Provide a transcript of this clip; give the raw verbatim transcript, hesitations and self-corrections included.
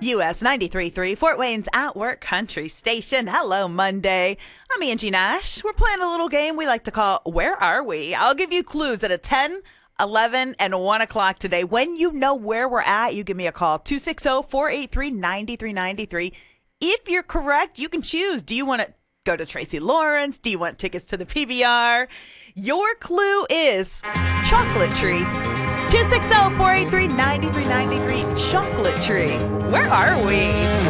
U S ninety-three point three, Fort Wayne's At Work Country Station. Hello, Monday. I'm Angie Nash. We're playing a little game we like to call Where Are We? I'll give you clues at a ten, eleven, and one o'clock today. When you know where we're at, you give me a call. two six zero, four eight three, nine three nine three. If you're correct, you can choose. Do you want to go to Tracy Lawrence? Do you want tickets to the P B R? Your clue is Chocolate Tree. two six zero, four eight three, nine three nine three. Chocolate Tree. Where are we?